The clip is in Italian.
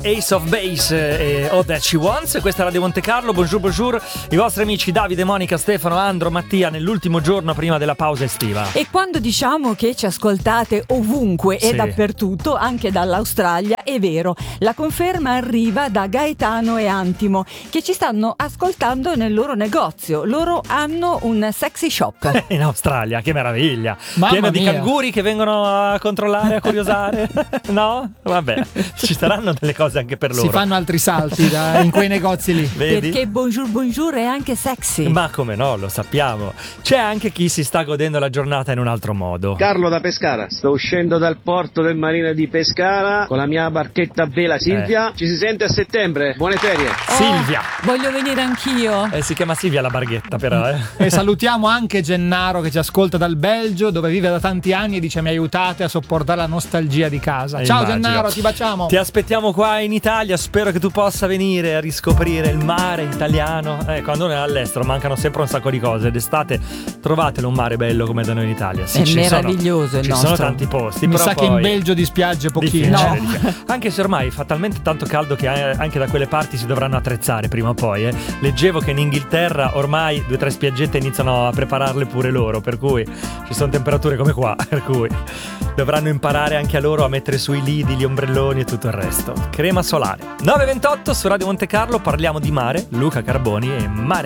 Ace of Base e All That She Wants. Questa è Radio Monte Carlo, bonjour, i vostri amici Davide, Monica, Stefano, Andro, Mattia nell'ultimo giorno prima della pausa estiva. E quando diciamo che ci ascoltate ovunque e dappertutto, anche dall'Australia, è vero, la conferma arriva da Gaetano e Antimo, che ci stanno ascoltando nel loro negozio. Loro hanno un sexy shop in Australia, che meraviglia! Mamma pieno di mia. canguri che vengono a controllare, a curiosare. No? Vabbè, ci saranno delle cose anche per loro. Si fanno altri salti in quei negozi lì. Vedi? perché bonjour è anche sexy. Ma come no, lo sappiamo. C'è anche chi si sta godendo la giornata in un altro modo. Carlo da Pescara, sto uscendo dal porto del marina di Pescara con la mia barchetta a vela Silvia. Ci si sente a settembre, buone ferie. Silvia. Voglio venire anch'io. Si chiama Silvia la barghetta però, E salutiamo anche Gennaro che ci ascolta dal Belgio, dove vive da tanti anni, e dice: mi aiutate a sopportare la nostalgia di casa. Ciao Immagino. Gennaro, ti baciamo. Ti aspettiamo qua in Italia, spero che tu possa venire a riscoprire il mare italiano. Quando uno è all'estero mancano sempre un sacco di cose. D'estate trovatelo un mare bello come da noi in Italia. Sì, È meraviglioso il ci nostro. sono tanti posti. Mi però sa che in poi Belgio di spiagge pochino. difficile. Anche se ormai fa talmente tanto caldo che anche da quelle parti si dovranno attrezzare prima o poi. Leggevo che in Inghilterra ormai 2 o 3 spiaggette iniziano a prepararle pure loro, per cui ci sono temperature come qua, per cui dovranno imparare anche a loro a mettere sui lidi gli ombrelloni e tutto il resto. Crema solare. 9:28 su Radio Monte Carlo, parliamo di mare, Luca Carboni e mare.